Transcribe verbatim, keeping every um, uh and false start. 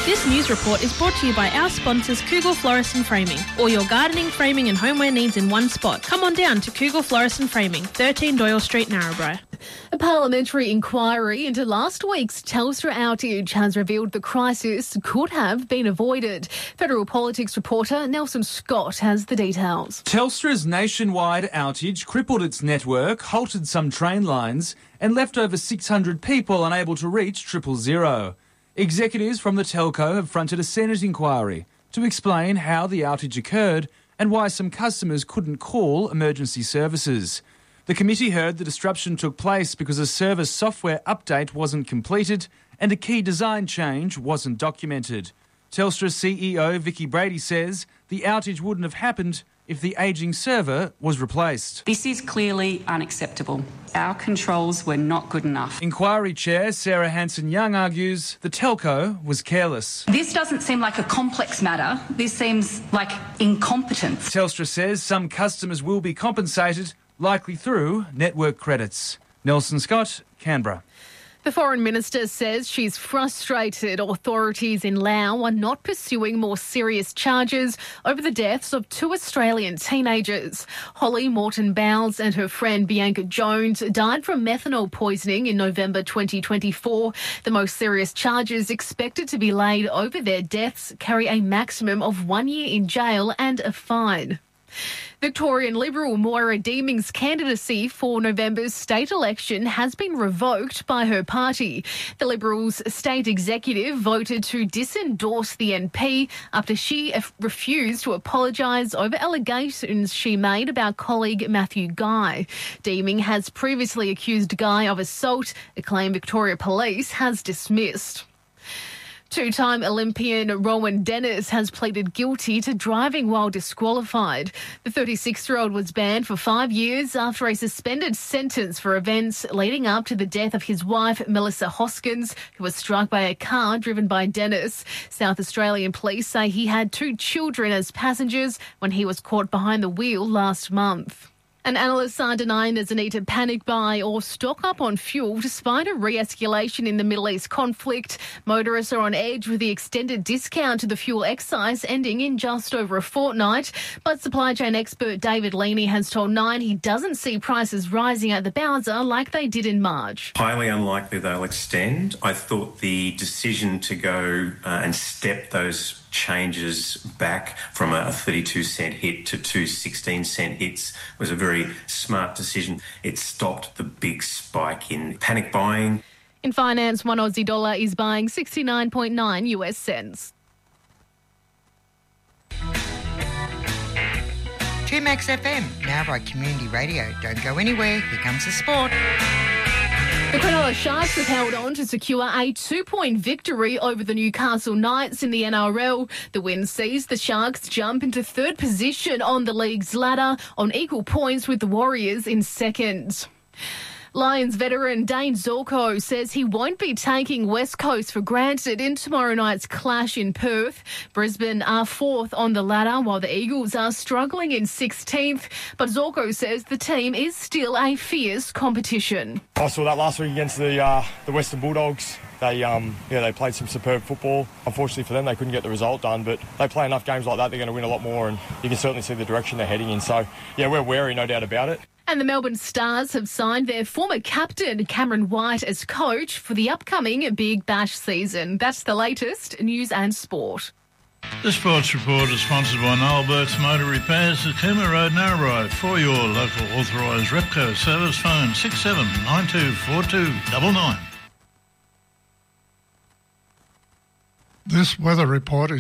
This news report is brought to you by our sponsors Cougal Florist and Framing. All your gardening, framing and homeware needs in one spot. Come on down to Cougal Florist and Framing, thirteen Doyle Street, Narrabri. A parliamentary inquiry into last week's Telstra outage has revealed the crisis could have been avoided. Federal Politics reporter Nelson Scott has the details. Telstra's nationwide outage crippled its network, halted some train lines and left over six hundred people unable to reach triple zero. Executives from the telco have fronted a Senate inquiry to explain how the outage occurred and why some customers couldn't call emergency services. The committee heard the disruption took place because a server software update wasn't completed and a key design change wasn't documented. Telstra C E O Vicki Brady says the outage wouldn't have happened if the ageing server was replaced. This is clearly unacceptable. Our controls were not good enough. Inquiry Chair Sarah Hanson-Young argues the telco was careless. This doesn't seem like a complex matter. This seems like incompetence. Telstra says some customers will be compensated, likely through network credits. Nelson Scott, Canberra. The Foreign Minister says she's frustrated authorities in Laos are not pursuing more serious charges over the deaths of two Australian teenagers. Holly Morton Bowles and her friend Bianca Jones died from methanol poisoning in November twenty twenty-four. The most serious charges expected to be laid over their deaths carry a maximum of one year in jail and a fine. Victorian Liberal Moira Deeming's candidacy for November's state election has been revoked by her party. The Liberals' state executive voted to disendorse the M P after she refused to apologise over allegations she made about colleague Matthew Guy. Deeming has previously accused Guy of assault, a claim Victoria Police has dismissed. Two-time Olympian Rowan Dennis has pleaded guilty to driving while disqualified. The thirty-six-year-old was banned for five years after a suspended sentence for events leading up to the death of his wife, Melissa Hoskins, who was struck by a car driven by Dennis. South Australian police say he had two children as passengers when he was caught behind the wheel last month. And analysts are denying there's a need to panic buy or stock up on fuel despite a re-escalation in the Middle East conflict. Motorists are on edge with the extended discount to the fuel excise ending in just over a fortnight. But supply chain expert David Leaney has told Nine he doesn't see prices rising at the Bowser like they did in March. Highly unlikely they'll extend. I thought the decision to go uh, and step those changes back from a thirty-two cent hit to two sixteen cent hits was a very smart decision. It stopped the big spike in panic buying. In finance, one Aussie dollar is buying sixty-nine point nine U S cents. two Max F M, now by Community Radio. Don't go anywhere, here comes the sport. The Cronulla Sharks have held on to secure a two-point victory over the Newcastle Knights in the N R L. The win sees the Sharks jump into third position on the league's ladder on equal points with the Warriors in second. Lions veteran Dane Zorko says he won't be taking West Coast for granted in tomorrow night's clash in Perth. Brisbane are fourth on the ladder while the Eagles are struggling in sixteenth. But Zorko says the team is still a fierce competition. I saw that last week against the uh, the Western Bulldogs. They um yeah they played some superb football. Unfortunately for them, they couldn't get the result done, but they play enough games like that, they're going to win a lot more, and you can certainly see the direction they're heading in. So, yeah, we're wary, no doubt about it. And the Melbourne Stars have signed their former captain, Cameron White, as coach for the upcoming Big Bash season. That's the latest news and sport. The Sports Report is sponsored by Noel Burke's Motor Repairs at Cooma Road, Narrabri. For your local authorised Repco service, phone six seven nine two four two nine nine. This weather report is